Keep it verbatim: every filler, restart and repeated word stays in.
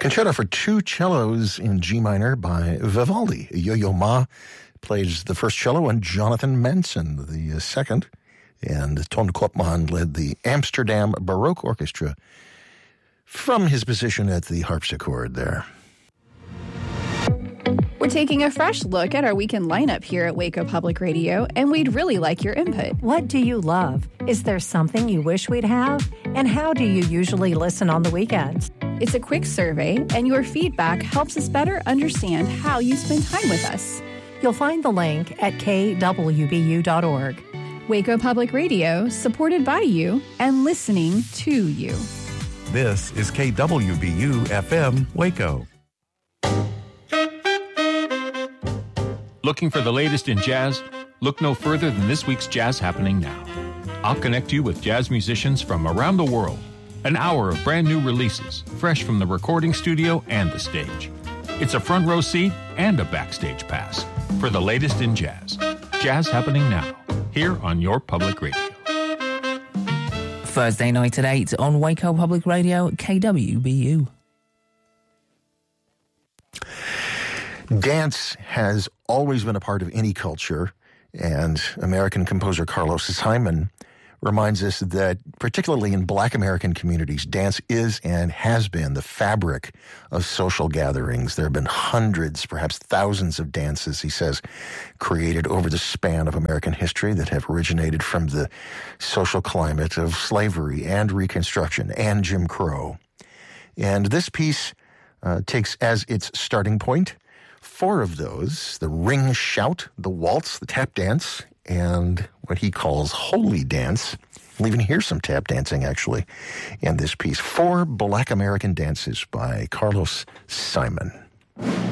Concerto for two cellos in G minor by Vivaldi. Yo-Yo Ma plays the first cello and Jonathan Manson the second. And Ton Koopman led the Amsterdam Baroque Orchestra from his position at the harpsichord there. We're taking a fresh look at our weekend lineup here at Waco Public Radio, and we'd really like your input. What do you love? Is there something you wish we'd have? And how do you usually listen on the weekends? It's a quick survey, and your feedback helps us better understand how you spend time with us. You'll find the link at k w b u dot org. Waco Public Radio, supported by you and listening to you. This is K W B U F M Waco. Looking for the latest in jazz? Look no further than this week's Jazz Happening Now. I'll connect you with jazz musicians from around the world. An hour of brand new releases, fresh from the recording studio and the stage. It's a front row seat and a backstage pass for the latest in jazz. Jazz Happening Now, here on your public radio. Thursday night at eight on Waco Public Radio, K W B U. Dance has always been a part of any culture, and American composer Carlos Simon reminds us that, particularly in Black American communities, dance is and has been the fabric of social gatherings. There have been hundreds, perhaps thousands of dances, he says, created over the span of American history that have originated from the social climate of slavery and Reconstruction and Jim Crow. And this piece uh, takes as its starting point four of those: the ring shout, the waltz, the tap dance, and what he calls holy dance. We'll even hear some tap dancing, actually, in this piece. Four Black American dances by Carlos Simon.